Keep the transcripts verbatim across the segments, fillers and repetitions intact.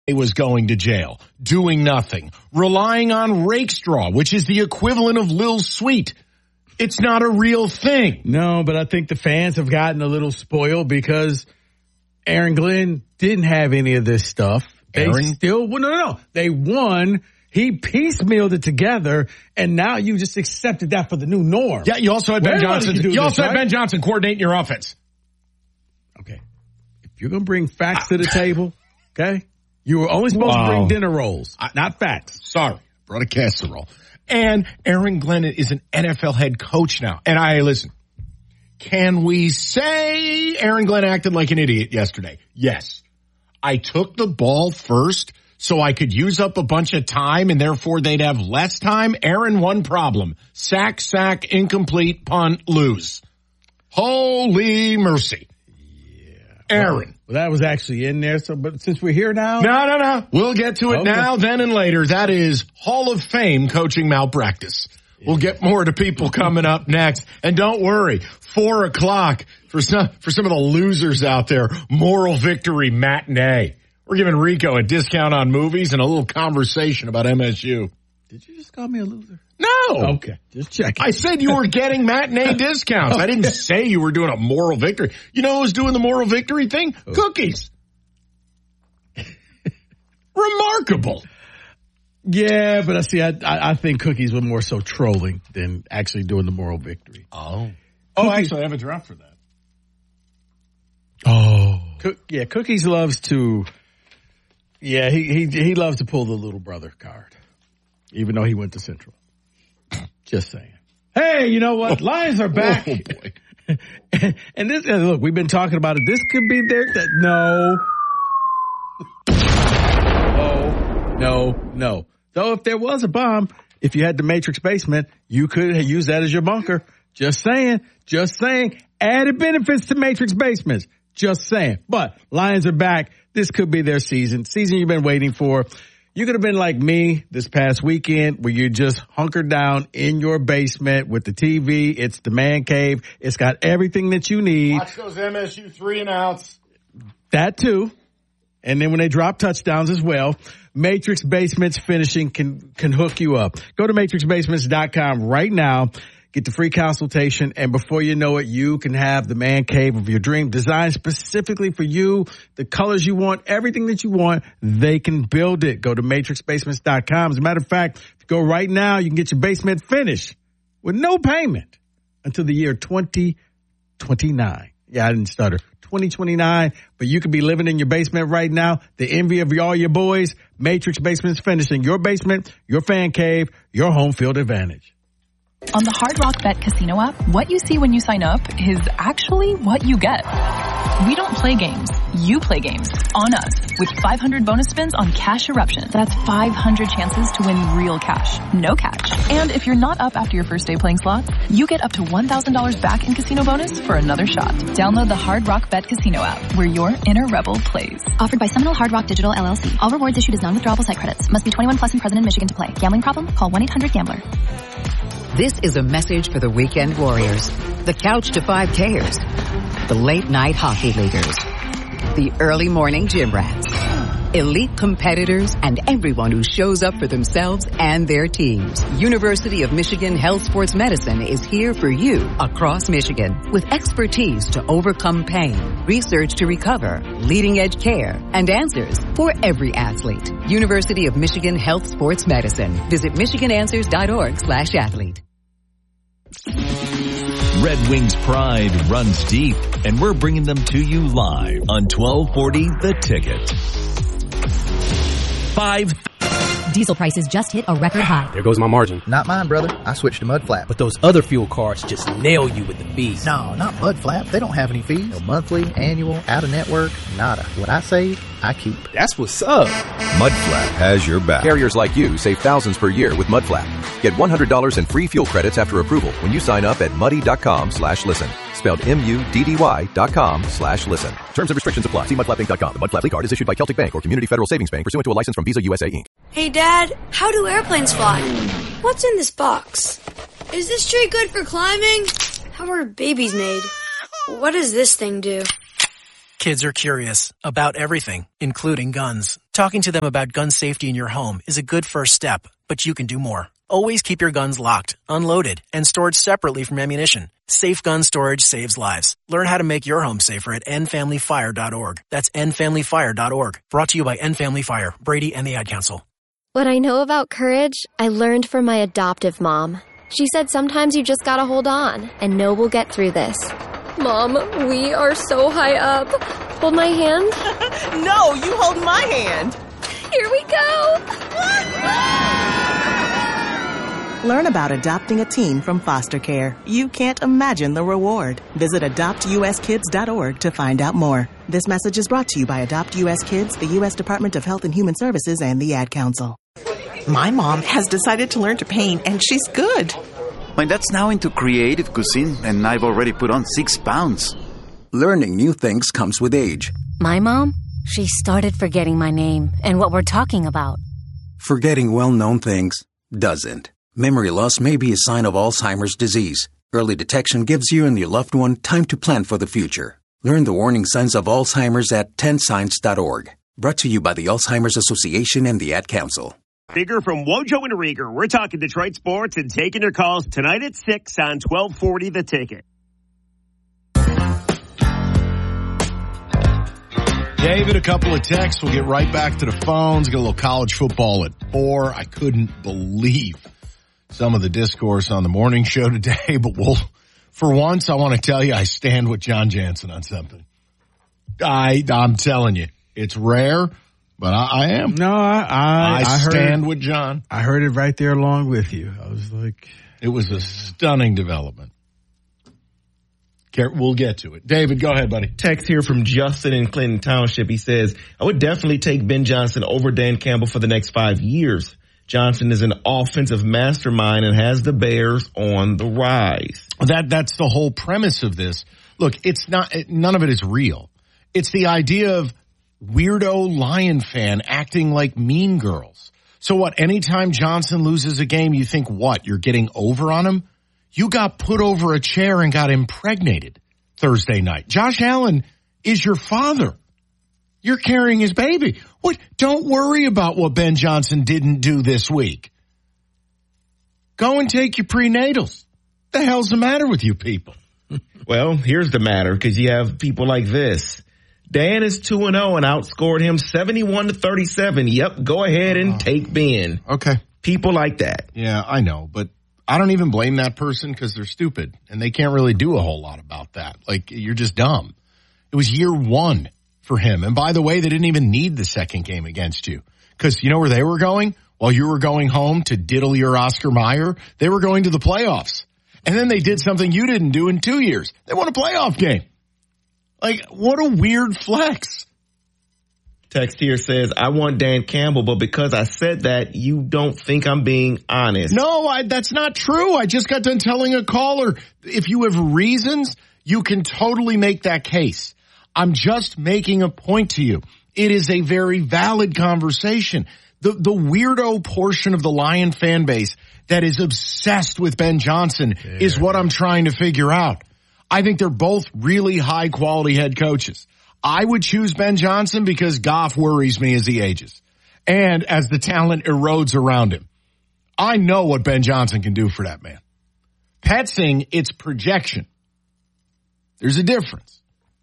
He was going to jail, doing nothing, relying on Rakestraw, which is the equivalent of Lil Sweet. It's not a real thing. No, but I think the fans have gotten a little spoiled because Aaron Glenn didn't have any of this stuff. They Aaron? still, well, no, no, no. They won. He piecemealed it together, and now you just accepted that for the new norm. Yeah, you also had Ben Johnson. You, you also this, had right? Ben Johnson coordinating your offense. Okay. If you're going to bring facts to the table, okay, you were only supposed wow. to bring dinner rolls, I, not facts. Sorry. Brought a casserole. And Aaron Glenn is an N F L head coach now. And I, listen, can we say Aaron Glenn acted like an idiot yesterday? Yes. I took the ball first so I could use up a bunch of time and therefore they'd have less time. Aaron, one problem. Sack, sack, incomplete, punt, lose. Holy mercy. Yeah. Aaron. Well, that was actually in there. So, but since we're here now. No, no, no. We'll get to it okay. now, then, and later. That is Hall of Fame coaching malpractice. Yeah. We'll get more to people coming up next. And don't worry, four o'clock for some, for some of the losers out there, Moral Victory Matinee. We're giving Rico a discount on movies and a little conversation about M S U. Did you just call me a loser? No. Okay, just checking. I said you were getting matinee discounts. Okay. I didn't say you were doing a moral victory. You know who was doing the moral victory thing? Oh. Cookies. Remarkable. Yeah, but I see, I, I think Cookies were more so trolling than actually doing the moral victory. Oh. Oh, Cookies, actually, I have a drop for that. Oh. Co- yeah, Cookies loves to, yeah, he, he, he loves to pull the little brother card, even though he went to Central. Just saying. Hey, you know what? Lions are back. Oh, boy. And this, look, we've been talking about it. This could be their, that, no. No, no, no. Though if there was a bomb, if you had the Matrix basement, you could use that as your bunker. Just saying. Just saying. Added benefits to Matrix basements. Just saying. But Lions are back. This could be their season. Season you've been waiting for. You could have been like me this past weekend where you just hunkered down in your basement with the T V. It's the man cave. It's got everything that you need. Watch those M S U three and outs. That too. And then when they drop touchdowns as well, Matrix Basements Finishing can, can hook you up. Go to matrix basements dot com right now. Get the free consultation, and before you know it, you can have the man cave of your dream designed specifically for you, the colors you want, everything that you want. They can build it. Go to matrix basements dot com. As a matter of fact, if you go right now, you can get your basement finished with no payment until the year twenty twenty-nine. Yeah, I didn't stutter. twenty twenty-nine, but you could be living in your basement right now. The envy of all your boys, Matrix Basements Finishing. Your basement, your fan cave, your home field advantage. On the Hard Rock Bet Casino app, what you see when you sign up is actually what you get. We don't play games. You play games. On us. With five hundred bonus spins on Cash Eruption. That's five hundred chances to win real cash. No catch. And if you're not up after your first day playing slots, you get up to one thousand dollars back in casino bonus for another shot. Download the Hard Rock Bet Casino app, where your inner rebel plays. Offered by Seminole Hard Rock Digital L L C. All rewards issued as non-withdrawable site credits. Must be twenty-one plus and present in Michigan to play. Gambling problem? Call one eight hundred gambler. This is a message for the weekend warriors, the couch to five Kers, the late night hockey leaguers, the early morning gym rats, elite competitors, and everyone who shows up for themselves and their teams. University of Michigan Health Sports Medicine is here for you across Michigan with expertise to overcome pain, research to recover, leading edge care, and answers for every athlete. University of Michigan Health Sports Medicine. Visit michigan answers dot org slash athlete. Red Wings pride runs deep, and we're bringing them to you live on twelve forty The Ticket. Five. Diesel prices just hit a record high. There goes my margin. Not mine, brother. I switched to Mudflap. But those other fuel cards just nail you with the fees. No, not Mudflap. They don't have any fees. No monthly, annual, out-of-network, nada. What I save, I keep. That's what's up. Mudflap has your back. Carriers like you save thousands per year with Mudflap. Get one hundred dollars in free fuel credits after approval when you sign up at muddy.com slash listen. Spelled M-U-D-D-Y dot com slash listen. Terms and restrictions apply. See mudflap inc dot com. The Mudflap card is issued by Celtic Bank or Community Federal Savings Bank pursuant to a license from Visa U S A Incorporated. Hey, Dad, how do airplanes fly? What's in this box? Is this tree good for climbing? How are babies made? What does this thing do? Kids are curious about everything, including guns. Talking to them about gun safety in your home is a good first step, but you can do more. Always keep your guns locked, unloaded, and stored separately from ammunition. Safe gun storage saves lives. Learn how to make your home safer at end family fire dot org. That's end family fire dot org. Brought to you by End Family Fire, Brady, and the Ad Council. What I know about courage, I learned from my adoptive mom. She said sometimes you just gotta hold on and know we'll get through this. Mom, we are so high up. Hold my hand. No, you hold my hand. Here we go. Learn about adopting a teen from foster care. You can't imagine the reward. Visit adopt u s kids dot org to find out more. This message is brought to you by Adopt U S Kids, the U S Department of Health and Human Services, and the Ad Council. My mom has decided to learn to paint, and she's good. My dad's now into creative cuisine, and I've already put on six pounds. Learning new things comes with age. My mom, she started forgetting my name and what we're talking about. Forgetting well-known things doesn't. Memory loss may be a sign of Alzheimer's disease. Early detection gives you and your loved one time to plan for the future. Learn the warning signs of Alzheimer's at ten signs dot org. Brought to you by the Alzheimer's Association and the Ad Council. Bigger from Wojo and Rieger. We're talking Detroit sports and taking your calls tonight at six on twelve forty The Ticket. David, a couple of texts. We'll get right back to the phones. Get a little college football at four. I couldn't believe some of the discourse on the morning show today, but we'll, for once, I want to tell you I stand with John Jansen on something. I, I'm telling you, it's rare. But I, I am. No, I I, I stand heard, with John. I heard it right there along with you. I was like, it was a stunning development. We'll get to it. David, go ahead, buddy. Text here from Justin in Clinton Township. He says, I would definitely take Ben Johnson over Dan Campbell for the next five years. Johnson is an offensive mastermind and has the Bears on the rise. That that's the whole premise of this. Look, it's not, none of it is real. It's the idea of weirdo Lion fan acting like mean girls. So what, anytime Johnson loses a game, you think what, you're getting over on him? You got put over a chair and got impregnated Thursday night. Josh Allen is your father. You're carrying his baby. What? Don't worry about what Ben Johnson didn't do this week. Go and take your prenatals. The hell's the matter with you people? Well, here's the matter, because you have people like this. Dan is two and oh and outscored him seventy-one to thirty-seven. Yep, go ahead and take Ben. Okay. People like that. Yeah, I know, but I don't even blame that person because they're stupid and they can't really do a whole lot about that. Like, you're just dumb. It was year one for him. And by the way, they didn't even need the second game against you because you know where they were going? While you were going home to diddle your Oscar Mayer, they were going to the playoffs. And then they did something you didn't do in two years. They won a playoff game. Like, what a weird flex. Text here says, I want Dan Campbell, but because I said that, you don't think I'm being honest. No, I, that's not true. I just got done telling a caller, if you have reasons, you can totally make that case. I'm just making a point to you. It is a very valid conversation. The, the weirdo portion of the Lion fan base that is obsessed with Ben Johnson yeah. is what I'm trying to figure out. I think they're both really high quality head coaches. I would choose Ben Johnson because Goff worries me as he ages and as the talent erodes around him. I know what Ben Johnson can do for that man. Petsing, it's projection. There's a difference.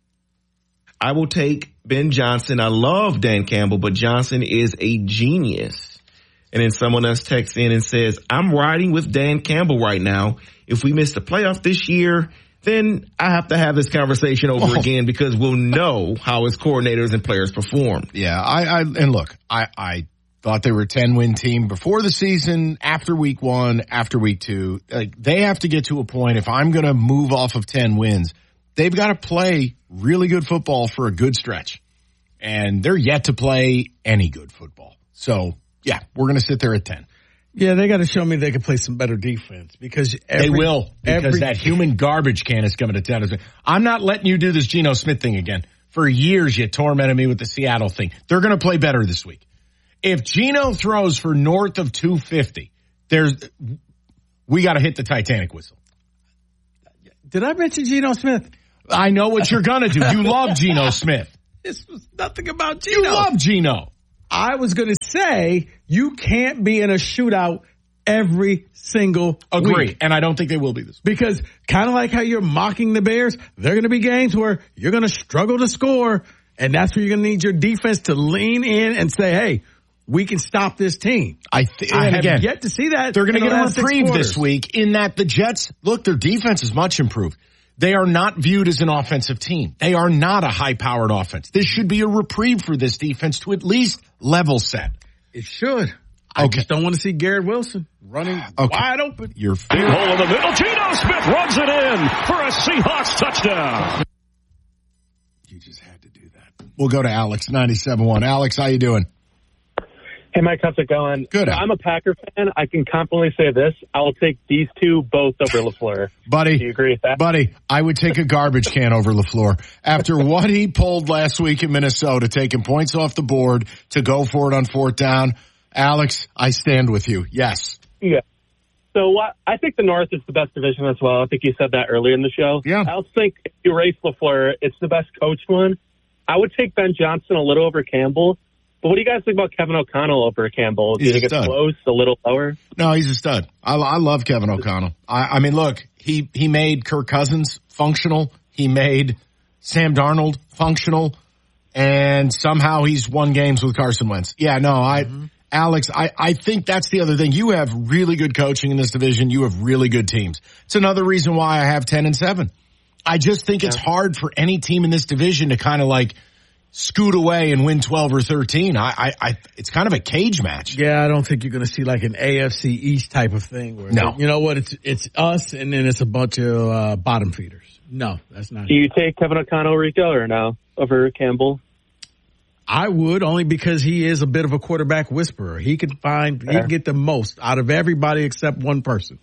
I will take Ben Johnson. I love Dan Campbell, but Johnson is a genius. And then someone else texts in and says, I'm riding with Dan Campbell right now. If we miss the playoff this year, then I have to have this conversation over oh. again because we'll know how his coordinators and players performed. Yeah, I, I and look, I, I thought they were a ten-win team before the season, after week one, after week two. Like, they have to get to a point, if I'm going to move off of ten wins, they've got to play really good football for a good stretch. And they're yet to play any good football. So, yeah, we're going to sit there at ten. Yeah, they got to show me they can play some better defense because every, they will because every, that human garbage can is coming to town. I'm not letting you do this Geno Smith thing again. For years, you tormented me with the Seattle thing. They're going to play better this week. If Geno throws for north of two fifty, there's we got to hit the Titanic whistle. Did I mention Geno Smith? I know what you're going to do. You love Geno Smith. This was nothing about Geno. You love Geno. I was going to say you can't be in a shootout every single Agree. week. And I don't think they will be this week. Because kind of like how you're mocking the Bears, there are going to be games where you're going to struggle to score, and that's where you're going to need your defense to lean in and say, hey, we can stop this team. I, th- I and have again, yet to see that. They're going to get a reprieve this quarters. week in that the Jets, look, their defense is much improved. They are not viewed as an offensive team. They are not a high-powered offense. This should be a reprieve for this defense to at least level set. It should. I Okay. just don't want to see Garrett Wilson running Okay. wide open. You're Big hole in the middle. Geno Smith runs it in for a Seahawks touchdown. You just had to do that. We'll go to Alex, ninety-seven point one. Alex, how you doing? Hey, Mike, how's it going? Good. So I'm a Packer fan. I can confidently say this. I will take these two both over LaFleur. Buddy. Do you agree with that? Buddy, I would take a garbage can over LaFleur. After what he pulled last week in Minnesota, taking points off the board to go for it on fourth down, Alex, I stand with you. Yes. Yeah. So what, I think the North is the best division as well. I think you said that earlier in the show. Yeah. I also think if you erase LaFleur, it's the best coached one. I would take Ben Johnson a little over Campbell. But what do you guys think about Kevin O'Connell over Campbell? Do you He's think a it's stud. close, a little lower? No, he's a stud. I, I love Kevin O'Connell. I, I mean, look, he, he made Kirk Cousins functional. He made Sam Darnold functional. And somehow he's won games with Carson Wentz. Yeah, no, I, mm-hmm. Alex, I, I think that's the other thing. You have really good coaching in this division. You have really good teams. It's another reason why I have ten and seven. I just think yeah. it's hard for any team in this division to kind of like scoot away and win twelve or thirteen. I, I, I, it's kind of a cage match. Yeah, I don't think you're going to see like an A F C East type of thing. Where no. You know what? It's, it's us and then it's a bunch of uh, bottom feeders. No, that's not. Do you take Kevin O'Connell, Rico, or no, over Campbell? I would, only because he is a bit of a quarterback whisperer. He can find, Fair. he can get the most out of everybody except one person.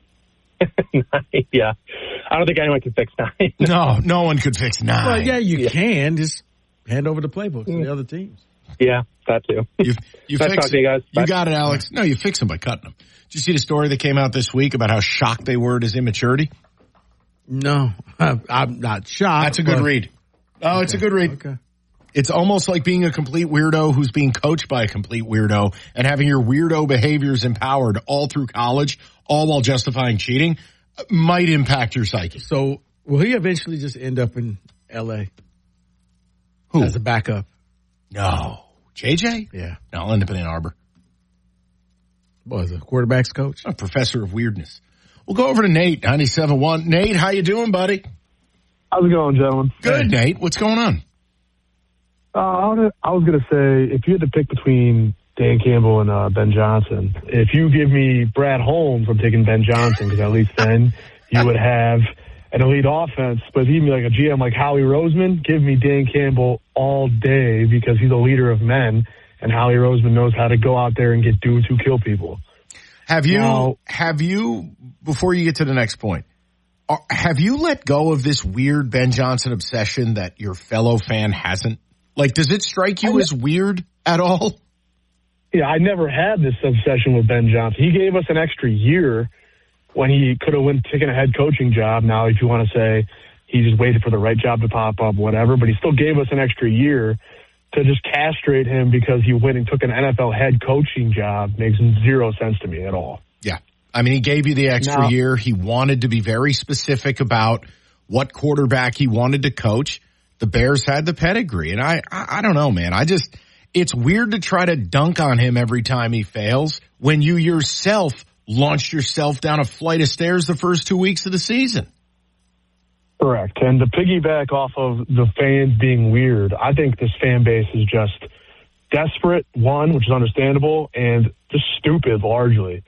Yeah. I don't think anyone can fix nine. No, no one could fix nine. Well, yeah, you yeah. can. Just hand over the playbook to the other teams. Yeah, that too. You, you nice fix to you guys. You Bye. got it, Alex. No, you fix them by cutting them. Did you see the story that came out this week about how shocked they were at his immaturity? No, I'm not shocked. That's a good but... read. Oh, okay. It's a good read. Okay. It's almost like being a complete weirdo who's being coached by a complete weirdo and having your weirdo behaviors empowered all through college, all while justifying cheating, might impact your psyche. So will he eventually just end up in L A? Who? As a backup? No. J J? Yeah. No, I'll end up in Ann Arbor. What, as a quarterback's coach? A professor of weirdness. We'll go over to Nate, ninety-seven point one. Nate, how you doing, buddy? How's it going, gentlemen? Good, hey. Nate. What's going on? Uh, I was going to say, if you had to pick between Dan Campbell and uh, Ben Johnson, if you give me Brad Holmes, I'm taking Ben Johnson, because at least then you would have an elite offense. But if you give me like a G M like Howie Roseman, give me Dan Campbell all day, because he's a leader of men, and Howie Roseman knows how to go out there and get dudes who kill people. Have you, now, have you, before you get to the next point, are, have you let go of this weird Ben Johnson obsession that your fellow fan hasn't? Like, does it strike you as weird at all? Yeah, I never had this obsession with Ben Johnson. He gave us an extra year when he could have went taken a head coaching job. Now, if you want to say he just waited for the right job to pop up, whatever, but he still gave us an extra year to just castrate him because he went and took an N F L head coaching job makes zero sense to me at all. Yeah. I mean, he gave you the extra now, year. He wanted to be very specific about what quarterback he wanted to coach. The Bears had the pedigree, and I, I, I don't know, man. I just, it's weird to try to dunk on him every time he fails when you yourself launched yourself down a flight of stairs the first two weeks of the season. Correct. And to piggyback off of the fans being weird, I think this fan base is just desperate, one, which is understandable, and just stupid largely.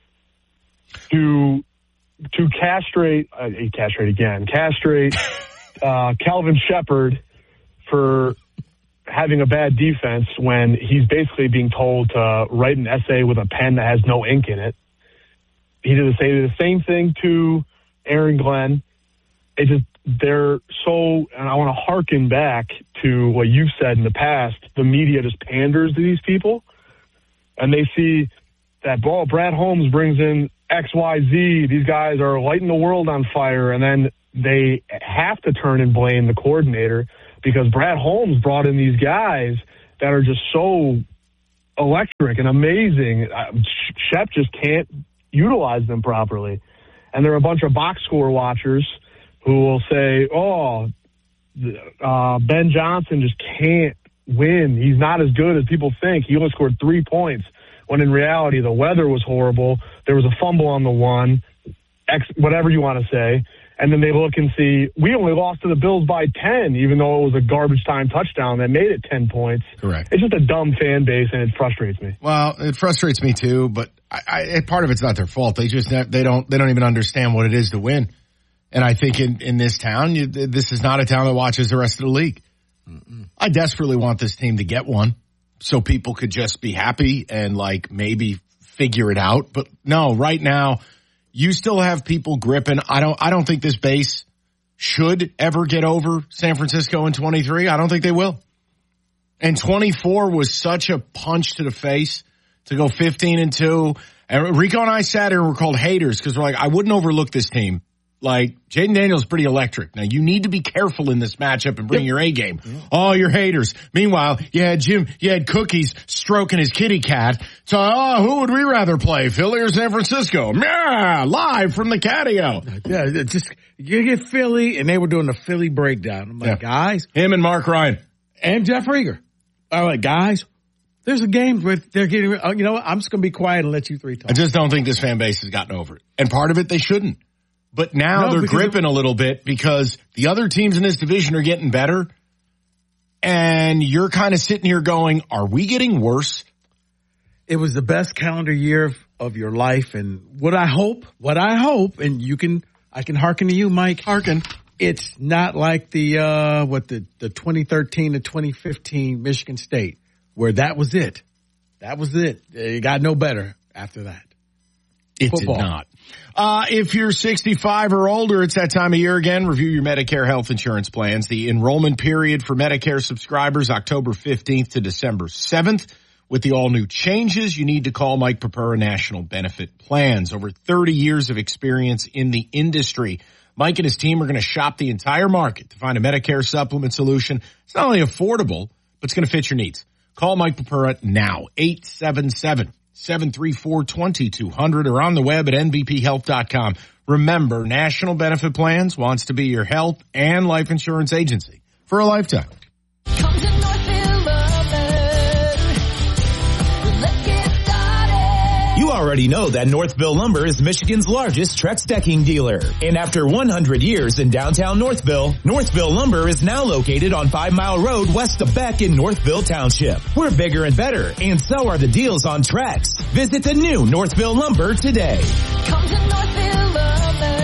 To, to castrate, uh, castrate again, castrate, Uh, Calvin Shepard for having a bad defense when he's basically being told to write an essay with a pen that has no ink in it. He did the same, the same thing to Aaron Glenn. It just, they're so, and I want to hearken back to what you've said in the past, the media just panders to these people, and they see that ball. Brad Holmes brings in X Y Z, these guys are lighting the world on fire, and then they have to turn and blame the coordinator because Brad Holmes brought in these guys that are just so electric and amazing. Shep just can't utilize them properly. And there are a bunch of box score watchers who will say, oh, uh, Ben Johnson just can't win. He's not as good as people think. He only scored three points, when in reality the weather was horrible. There was a fumble on the one, X, whatever you want to say. And then they look and see, we only lost to the Bills by ten, even though it was a garbage time touchdown that made it ten points. Correct. It's just a dumb fan base, and it frustrates me. Well, it frustrates me too, but I, I, part of it's not their fault. They just they don't they don't even understand what it is to win. And I think in, in this town, you, this is not a town that watches the rest of the league. Mm-mm. I desperately want this team to get one so people could just be happy and like maybe figure it out. But no, right now, you still have people gripping. I don't, I don't think this base should ever get over San Francisco in twenty-three. I don't think they will. And twenty-four was such a punch to the face to go fifteen and two. And Rico and I sat here and were called haters because we're like, I wouldn't overlook this team. Like, Jaden Daniels is pretty electric. Now, you need to be careful in this matchup and bring yep. your A game. Yeah. Oh, you're haters. Meanwhile, you had Jim, you had Cookies stroking his kitty cat. So, oh, who would we rather play, Philly or San Francisco? Yeah, live from the catio. Yeah, just, you get Philly, and they were doing the Philly breakdown. I'm like, yeah. guys. Him and Mark Ryan. And Jeff Rieger. I'm like, guys, there's a game where they're getting, you know what, I'm just going to be quiet and let you three talk. I just don't think this fan base has gotten over it. And part of it, they shouldn't. But now no, they're gripping a little bit because the other teams in this division are getting better. And you're kind of sitting here going, are we getting worse? It was the best calendar year of, of your life. And what I hope, what I hope, and you can, I can hearken to you, Mike. Hearken. It's not like the, uh, what the, the twenty thirteen to twenty fifteen Michigan State, where that was it. That was it. It got no better after that. It Football. did not. Uh, if you're sixty-five or older, it's that time of year again. Review your Medicare health insurance plans. The enrollment period for Medicare subscribers, October fifteenth to December seventh. With the all new changes, you need to call Mike Purpura National Benefit Plans. Over thirty years of experience in the industry. Mike and his team are going to shop the entire market to find a Medicare supplement solution. It's not only affordable, but it's going to fit your needs. Call Mike Purpura now, eight seven seven, seven three four, two two zero zero or on the web at N B P health dot com. Remember, National Benefit Plans wants to be your health and life insurance agency for a lifetime. You already know that Northville Lumber is Michigan's largest Trex decking dealer. And after one hundred years in downtown Northville, Northville Lumber is now located on Five Mile Road west of Beck in Northville Township. We're bigger and better, and so are the deals on Trex. Visit the new Northville Lumber today. Come to Northville Lumber.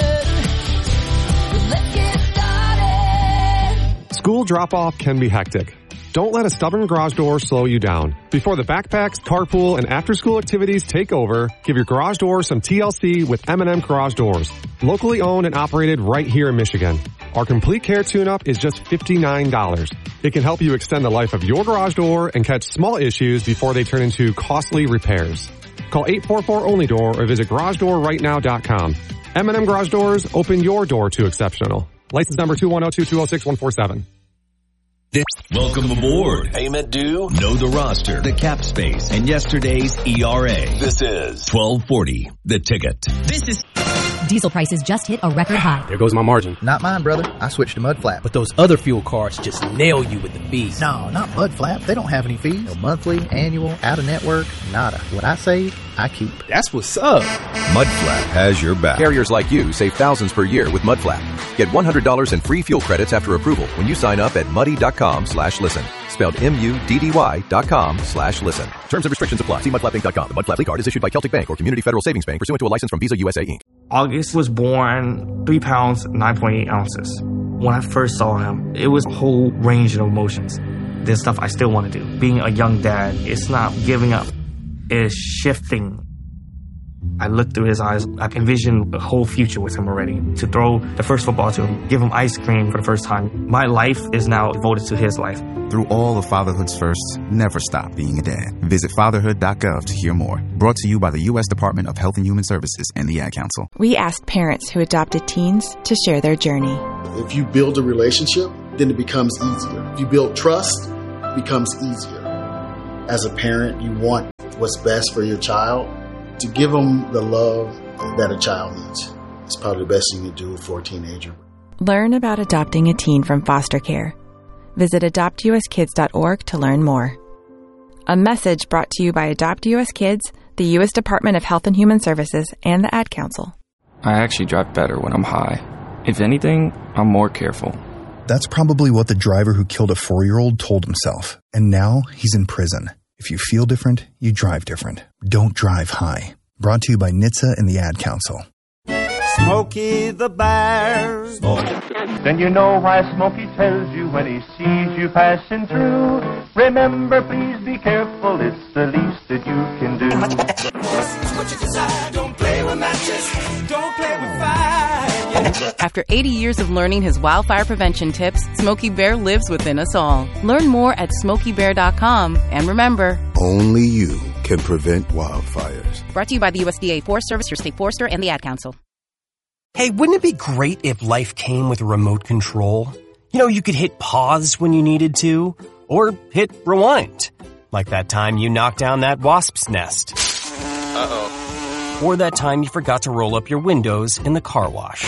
Let's get started. School drop-off can be hectic. Don't let a stubborn garage door slow you down. Before the backpacks, carpool, and after-school activities take over, give your garage door some T L C with M and M Garage Doors. Locally owned and operated right here in Michigan. Our complete care tune-up is just fifty-nine dollars. It can help you extend the life of your garage door and catch small issues before they turn into costly repairs. Call eight four four only door or visit garage door right now dot com. M and M Garage Doors, open your door to exceptional. License number two one zero two two zero six one four seven. Welcome aboard. Payment due. Know the roster, the cap space, and yesterday's E R A. This is twelve forty, The Ticket. This is... Diesel prices just hit a record high. There goes my margin. Not mine, brother. I switched to Mudflap. But those other fuel cards just nail you with the fees. No, not Mudflap. They don't have any fees. No monthly, annual, out-of-network, nada. What I save, I keep. That's what's up. Mudflap has your back. Carriers like you save thousands per year with Mudflap. Get one hundred dollars in free fuel credits after approval when you sign up at muddy.com slash listen. Spelled M-U-D-D-Y dot com slash listen. Terms and restrictions apply. See mudflap inc dot com. The Mudflap card is issued by Celtic Bank or Community Federal Savings Bank pursuant to a license from Visa U S A Incorporated. August was born three pounds, nine point eight ounces. When I first saw him, it was a whole range of emotions. There's stuff I still want to do. Being a young dad, it's not giving up. It's shifting. I looked through his eyes. I envisioned a whole future with him already. To throw the first football to him, give him ice cream for the first time. My life is now devoted to his life. Through all of fatherhood's firsts, never stop being a dad. Visit fatherhood dot gov to hear more. Brought to you by the U S Department of Health and Human Services and the Ad Council. We asked parents who adopted teens to share their journey. If you build a relationship, then it becomes easier. If you build trust, it becomes easier. As a parent, you want what's best for your child. To give them the love that a child needs. It's probably the best thing you do for a teenager. Learn about adopting a teen from foster care. Visit adopt U S kids dot org to learn more. A message brought to you by Adopt U S Kids, the U S Department of Health and Human Services, and the Ad Council. I actually drive better when I'm high. If anything, I'm more careful. That's probably what the driver who killed a four-year-old told himself. And now he's in prison. If you feel different, you drive different. Don't drive high. Brought to you by N H T S A and the Ad Council. Smokey the Bear. Smokey. Then you know why Smokey tells you when he sees you passing through. Remember, please be careful. It's the least that you can do. What you decide, don't play with matches. Don't play with fire. After eighty years of learning his wildfire prevention tips, Smokey Bear lives within us all. Learn more at smokey bear dot com. And remember, only you can prevent wildfires. Brought to you by the U S D A Forest Service, your state forester, and the Ad Council. Hey, wouldn't it be great if life came with a remote control? You know, you could hit pause when you needed to, or hit rewind. Like that time you knocked down that wasp's nest. Uh-oh. Or that time you forgot to roll up your windows in the car wash.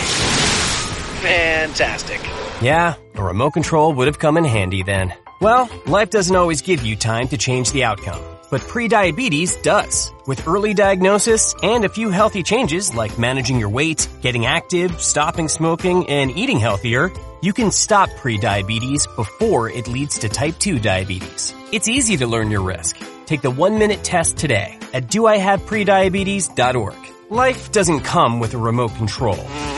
Fantastic. Yeah, a remote control would have come in handy then. Well, life doesn't always give you time to change the outcome. But prediabetes does. With early diagnosis and a few healthy changes like managing your weight, getting active, stopping smoking, and eating healthier, you can stop prediabetes before it leads to type two diabetes. It's easy to learn your risk. Take the one-minute test today at do I have prediabetes dot org. Life doesn't come with a remote control.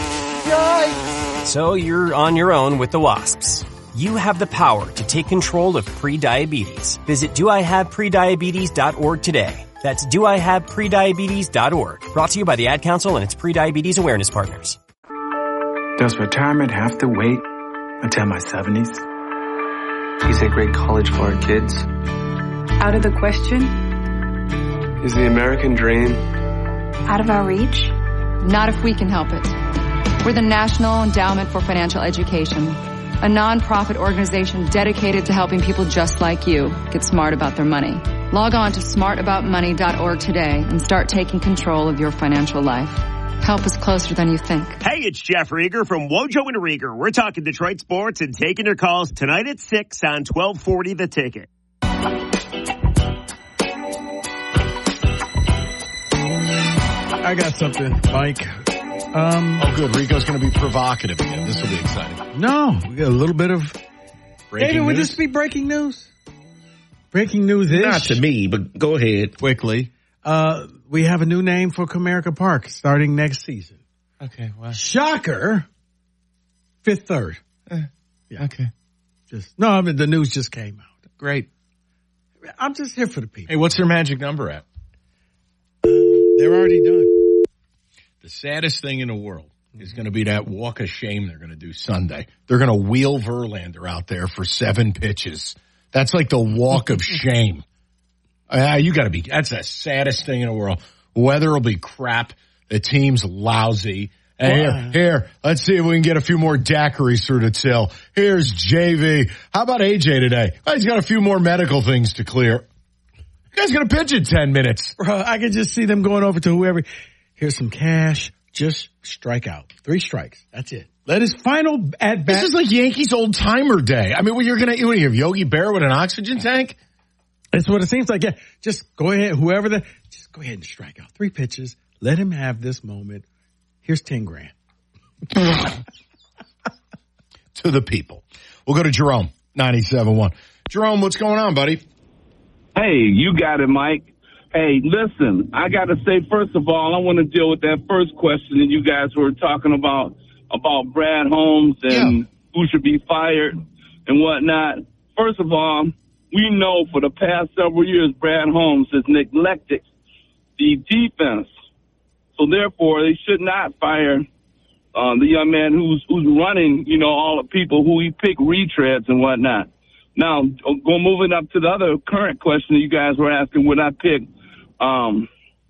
Yikes! So you're on your own with the wasps. You have the power to take control of prediabetes. Visit do I have prediabetes dot org today. That's do I have prediabetes dot org. Brought to you by the Ad Council and its prediabetes awareness partners. Does retirement have to wait until my seventies? Is a great college for our kids? Out of the question? Is the American dream out of our reach? Not if we can help it. We're the National Endowment for Financial Education, a non-profit organization dedicated to helping people just like you get smart about their money. Log on to smart about money dot org today and start taking control of your financial life. Help is closer than you think. Hey, it's Jeff Rieger from Wojo and Rieger. We're talking Detroit sports and taking your calls tonight at six on twelve forty The Ticket. I got something, Mike. Um, oh, good. Rico's going to be provocative again. This will be exciting. No, we got a little bit of breaking David, news. Would this be breaking news? Breaking news is not to me, but go ahead quickly. Uh, we have a new name for Comerica Park starting next season. Okay, well, shocker. Fifth Third. Uh, yeah. Okay. Just no. I mean, the news just came out. Great. I'm just here for the people. Hey, what's their magic number at? They're already done. The saddest thing in the world is going to be that walk of shame they're going to do Sunday. They're going to wheel Verlander out there for seven pitches. That's like the walk of shame. Uh, you got to be. That's the saddest thing in the world. Weather will be crap. The team's lousy. And here, here, let's see if we can get a few more daiquiris through the till. Here's J V. How about A J today? Well, he's got a few more medical things to clear. You guys going to pitch in ten minutes. Bro, I can just see them going over to whoever. Here's some cash. Just strike out. Three strikes. That's it. Let his final at bat. This is like Yankees old timer day. I mean, well, you're going to, what do you have, Yogi Berra with an oxygen tank? That's what it seems like. Yeah. Just go ahead. Whoever the, just go ahead and strike out. Three pitches. Let him have this moment. Here's ten grand. To the people. We'll go to Jerome, ninety-seven point one. Jerome, what's going on, buddy? Hey, you got it, Mike. Hey, listen, I got to say, first of all, I want to deal with that first question that you guys were talking about, about Brad Holmes and yeah. who should be fired and whatnot. First of all, we know for the past several years, Brad Holmes has neglected the defense. So therefore, they should not fire uh, the young man who's who's running, you know, all the people who he picked retreads and whatnot. Now, go moving up to the other current question that you guys were asking, would I pick um,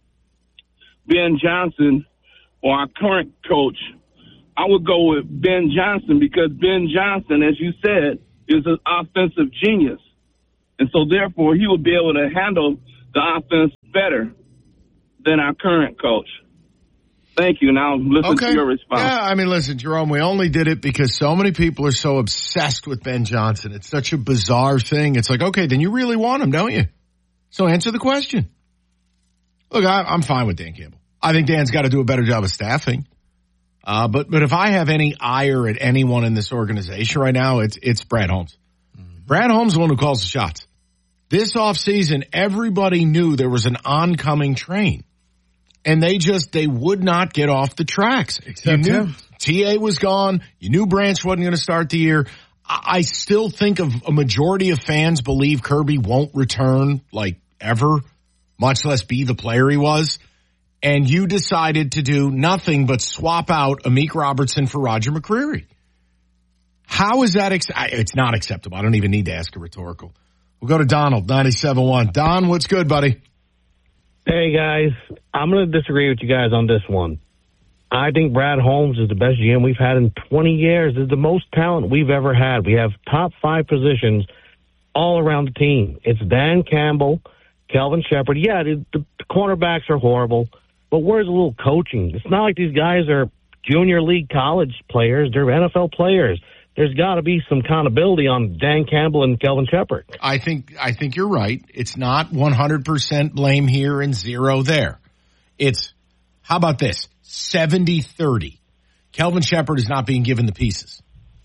Ben Johnson or our current coach? I would go with Ben Johnson because Ben Johnson, as you said, is an offensive genius. And so, therefore, he will be able to handle the offense better than our current coach. Thank you. Now listen okay. to your response. Yeah, I mean, listen, Jerome, we only did it because so many people are so obsessed with Ben Johnson. It's such a bizarre thing. It's like, okay, then you really want him, don't you? So answer the question. Look, I, I'm fine with Dan Campbell. I think Dan's got to do a better job of staffing. Uh, but but if I have any ire at anyone in this organization right now, it's it's Brad Holmes. Mm-hmm. Brad Holmes is the one who calls the shots. This offseason, everybody knew there was an oncoming train. And they just, they would not get off the tracks. Except you knew him. T A was gone. You knew Branch wasn't going to start the year. I, I still think of a majority of fans believe Kirby won't return, like, ever, much less be the player he was. And you decided to do nothing but swap out Amik Robertson for Roger McCreary. How is that? Ex- it's not acceptable. I don't even need to ask a rhetorical. We'll go to Donald, ninety-seven point one. Don, what's good, buddy? Hey, guys, I'm going to disagree with you guys on this one. I think Brad Holmes is the best G M we've had in twenty years. It's the most talent we've ever had. We have top five positions all around the team. It's Dan Campbell, Kelvin Shepard. Yeah, the, the cornerbacks are horrible, but where's a little coaching? It's not like these guys are junior league college players. They're N F L players. There's got to be some accountability on Dan Campbell and Kelvin Shepard. I think I think you're right. It's not one hundred percent blame here and zero there. It's, how about this, seventy thirty. Kelvin Shepard is not being given the pieces.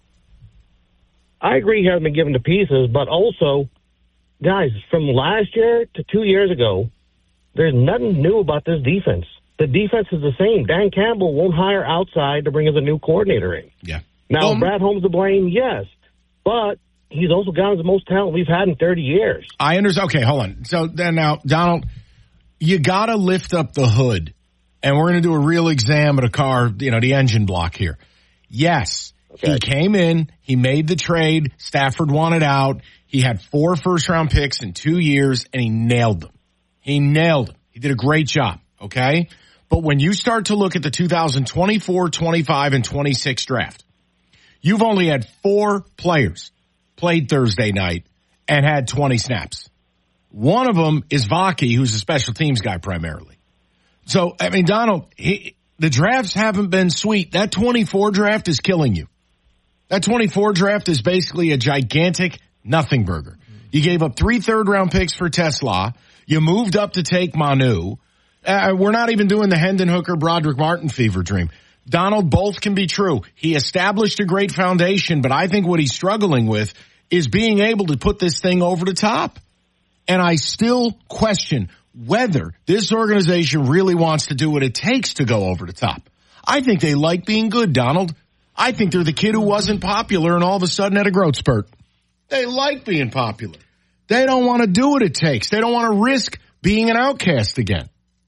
I agree he hasn't been given the pieces, but also, guys, from last year to two years ago, there's nothing new about this defense. The defense is the same. Dan Campbell won't hire outside to bring us a new coordinator in. Yeah. Now, Um, Brad Holmes to blame, yes, but he's also got the most talent we've had in thirty years. I understand. Okay, hold on. So then now, Donald, you got to lift up the hood, and we're going to do a real exam of the car, you know, the engine block here. Yes, okay. He came in, he made the trade, Stafford wanted out, he had four first-round picks in two years, and he nailed them. He nailed them. He did a great job, okay? But when you start to look at the two thousand twenty-four, twenty-five, and twenty-six draft, you've only had four players played Thursday night and had twenty snaps. One of them is Vaki, who's a special teams guy primarily. So, I mean, Donald, he, the drafts haven't been sweet. That twenty-four draft is killing you. That twenty-four draft is basically a gigantic nothing burger. You gave up three third-round picks for Tesla. You moved up to take Manu. Uh, we're not even doing the Hendon Hooker, Broderick Martin fever dream. Donald, both can be true. He established a great foundation, but I think what he's struggling with is being able to put this thing over the top. And I still question whether this organization really wants to do what it takes to go over the top. I think they like being good, Donald. I think they're the kid who wasn't popular and all of a sudden had a growth spurt. They like being popular. They don't want to do what it takes. They don't want to risk being an outcast again.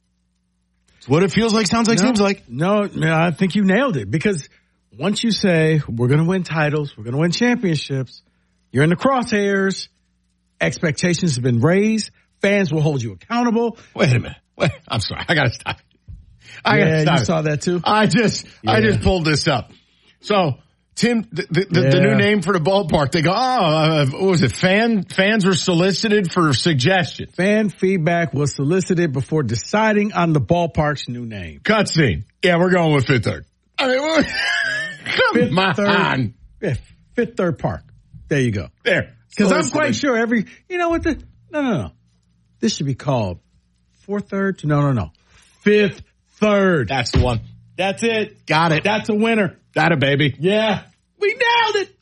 It's what it feels like, sounds like, no, seems like. No, no, I think you nailed it. Because once you say, we're going to win titles, we're going to win championships, you're in the crosshairs, expectations have been raised, fans will hold you accountable. Wait a minute. Wait, I'm sorry. I got to stop. I yeah, got to stop. You saw that too? I just, yeah. I just pulled this up. So, Tim, the, the, yeah. the new name for the ballpark, they go, oh, uh, what was it? Fan, fans were solicited for suggestions. Fan feedback was solicited before deciding on the ballpark's new name. Cutscene. Yeah, we're going with Fifth Third. I mean, come Fifth on. Third, yeah, Fifth Third Park. There you go. There. Because I'm quite sure every, you know what the, no, no, no. This should be called Fourth Third. No, no, no. Fifth Third. That's the one. That's it. Got it. That's a winner. Got it, baby. Yeah. We nailed it.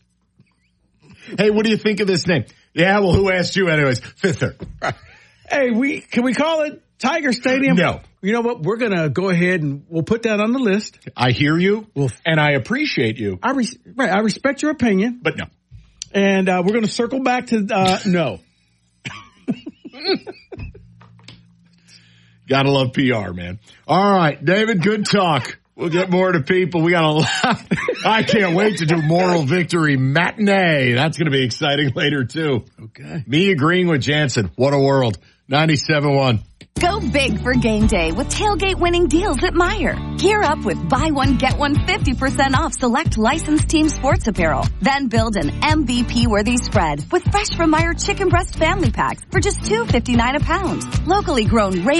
Hey, what do you think of this name? Yeah, well, who asked you anyways? Fifth Third. Hey, we can we call it Tiger Stadium? No. You know what? We're going to go ahead and we'll put that on the list. I hear you, we'll, and I appreciate you. I res- right, I respect your opinion. But no. And uh, we're going to circle back to uh, no. Gotta love P R, man. All right, David, good talk. We'll get more to people. We got a lot. I can't wait to do Moral Victory Matinee. That's going to be exciting later, too. Okay. Me agreeing with Jansen. What a world. ninety-seven point one. Go big for game day with tailgate winning deals at Meijer. Gear up with buy one, get one fifty percent off select licensed team sports apparel. Then build an M V P-worthy spread with fresh from Meijer chicken breast family packs for just two fifty-nine a pound. Locally grown